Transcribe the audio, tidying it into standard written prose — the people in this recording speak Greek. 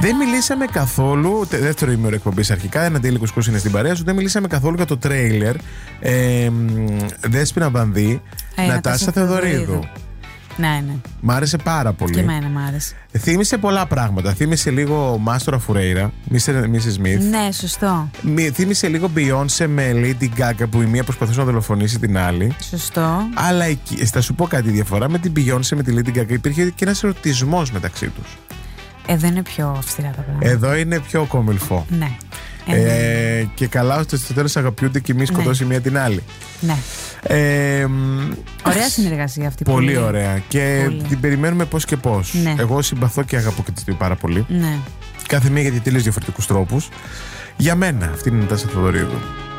Δεν μιλήσαμε καθόλου. Δεύτερο ημέρο εκπομπής αρχικά. Ένα Αντίλη Κουσκούς είναι στην παρέα σου. Δεν μιλήσαμε καθόλου για το τρέιλερ. Δέσποινα Βανδύ, Νατάσα Θεοδωρίδου. Ναι. Μ' άρεσε πάρα πολύ. Και εμένα μ' άρεσε. Θύμισε πολλά πράγματα. Θύμισε λίγο Μάστορα Φουρέιρα, Mrs. Smith. Ναι, σωστό. Θύμισε λίγο Beyoncé με Lady Gaga, που η μία προσπαθούσε να δολοφονήσει την άλλη. Σωστό. Αλλά εκεί, θα σου πω κάτι διαφορά. Με την Beyoncé με τη Lady Gaga υπήρχε και ένας ερωτισμός μεταξύ τους. Εδώ είναι πιο αυστηρά τα πράγματα. Εδώ είναι πιο κομιλφό. Ναι. Και καλά ώστε στο τέλος αγαπιούνται και μη σκοτώσει μία την άλλη. Ναι. Ωραία συνεργασία αυτή. Πολύ ωραία. Και πολύ. Την περιμένουμε πώς και πώς. Ναι. Εγώ συμπαθώ και αγαπώ και τις δύο πάρα πολύ. Ναι. Κάθε μία για τελείως διαφορετικούς τρόπους. Για μένα αυτή είναι η Νατάσα Θεοδωρίδου.